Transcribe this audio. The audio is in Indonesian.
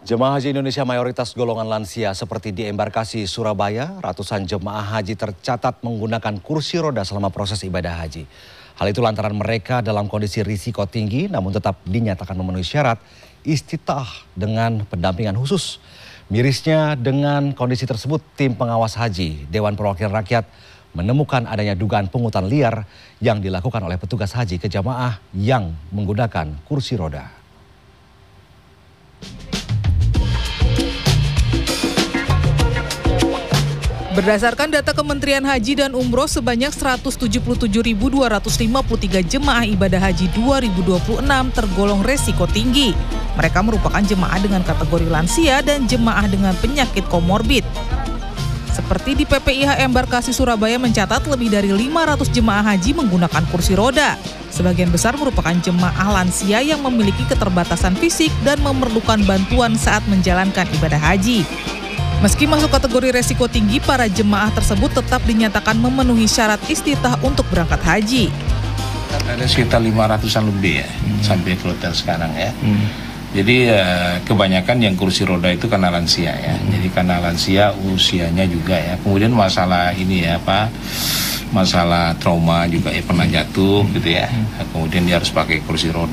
Jemaah haji Indonesia mayoritas golongan lansia seperti di embarkasi Surabaya, ratusan jemaah haji tercatat menggunakan kursi roda selama proses ibadah haji. Hal itu lantaran mereka dalam kondisi risiko tinggi namun tetap dinyatakan memenuhi syarat istita'ah dengan pendampingan khusus. Mirisnya dengan kondisi tersebut, tim pengawas haji Dewan Perwakilan Rakyat menemukan adanya dugaan pungutan liar yang dilakukan oleh petugas haji ke jemaah yang menggunakan kursi roda. Berdasarkan data Kementerian Haji dan Umroh, sebanyak 177.253 jemaah ibadah haji 2026 tergolong resiko tinggi. Mereka merupakan jemaah dengan kategori lansia dan jemaah dengan penyakit komorbid. Seperti di PPIH Embarkasi Surabaya mencatat lebih dari 500 jemaah haji menggunakan kursi roda. Sebagian besar merupakan jemaah lansia yang memiliki keterbatasan fisik dan memerlukan bantuan saat menjalankan ibadah haji. Meski masuk kategori resiko tinggi, para jemaah tersebut tetap dinyatakan memenuhi syarat istita'ah untuk berangkat haji. Ada sekitar 500-an lebih ya, sampai ke hotel sekarang ya. Jadi kebanyakan yang kursi roda itu karena lansia ya. Jadi karena lansia usianya juga ya. Kemudian masalah ini ya masalah trauma juga ya, pernah jatuh gitu ya. Kemudian dia harus pakai kursi roda.